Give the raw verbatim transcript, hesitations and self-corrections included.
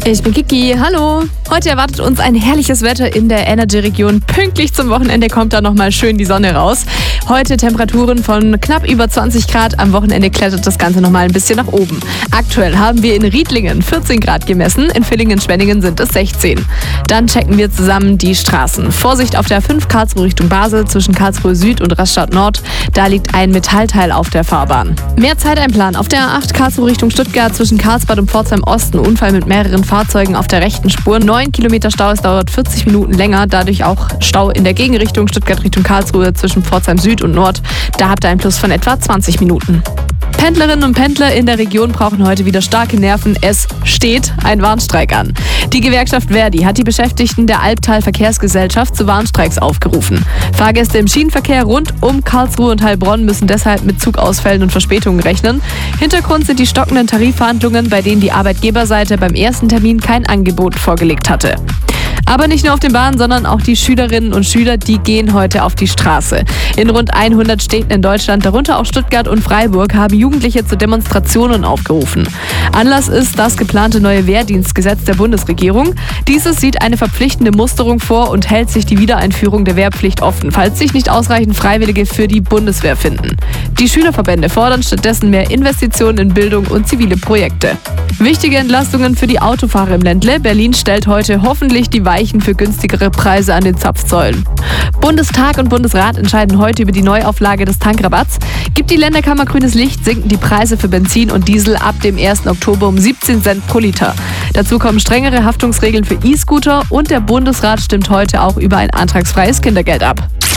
Ich bin Kiki, hallo. Heute erwartet uns ein herrliches Wetter in der Energy-Region. Pünktlich zum Wochenende kommt da nochmal schön die Sonne raus. Heute Temperaturen von knapp über zwanzig Grad. Am Wochenende klettert das Ganze nochmal ein bisschen nach oben. Aktuell haben wir in Riedlingen vierzehn Grad gemessen, in Villingen-Schwenningen sind es sechzehn. Dann checken wir zusammen die Straßen. Vorsicht auf der A fünf Karlsruhe Richtung Basel zwischen Karlsruhe Süd und Rastatt Nord. Da liegt ein Metallteil auf der Fahrbahn. Mehr Zeiteinplan auf der A acht Karlsruhe Richtung Stuttgart zwischen Karlsbad und Pforzheim Osten. Unfall mit mehreren Fahrzeugen auf der rechten Spur. neun Kilometer Stau, es dauert vierzig Minuten länger. Dadurch auch Stau in der Gegenrichtung Stuttgart Richtung Karlsruhe zwischen Pforzheim Süd und Nord. Da habt ihr einen Plus von etwa zwanzig Minuten. Pendlerinnen und Pendler in der Region brauchen heute wieder starke Nerven. Es steht ein Warnstreik an. Die Gewerkschaft Verdi hat die Beschäftigten der Albtal Verkehrsgesellschaft zu Warnstreiks aufgerufen. Fahrgäste im Schienenverkehr rund um Karlsruhe und Heilbronn müssen deshalb mit Zugausfällen und Verspätungen rechnen. Hintergrund sind die stockenden Tarifverhandlungen, bei denen die Arbeitgeberseite beim ersten Termin kein Angebot vorgelegt hatte. Aber nicht nur auf den Bahnen, sondern auch die Schülerinnen und Schüler, die gehen heute auf die Straße. In rund hundert Städten in Deutschland, darunter auch Stuttgart und Freiburg, haben Jugendliche zu Demonstrationen aufgerufen. Anlass ist das geplante neue Wehrdienstgesetz der Bundesregierung. Dieses sieht eine verpflichtende Musterung vor und hält sich die Wiedereinführung der Wehrpflicht offen, falls sich nicht ausreichend Freiwillige für die Bundeswehr finden. Die Schülerverbände fordern stattdessen mehr Investitionen in Bildung und zivile Projekte. Wichtige Entlastungen für die Autofahrer im Ländle. Berlin stellt heute hoffentlich die Weichen für günstigere Preise an den Zapfsäulen. Bundestag und Bundesrat entscheiden heute über die Neuauflage des Tankrabatts. Gibt die Länderkammer grünes Licht, sinken die Preise für Benzin und Diesel ab dem ersten Oktober um siebzehn Cent pro Liter. Dazu kommen strengere Haftungsregeln für E-Scooter und der Bundesrat stimmt heute auch über ein antragsfreies Kindergeld ab.